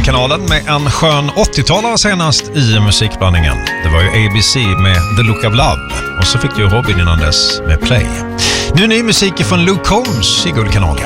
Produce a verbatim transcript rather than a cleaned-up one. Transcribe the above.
Guldkanalen med en skön åttiotalare senast i musikblandningen. Det var ju A B C med The Look of Love och så fick du Robin innan dess med Play. Nu ny musik från Luke Combs i Guldkanalen.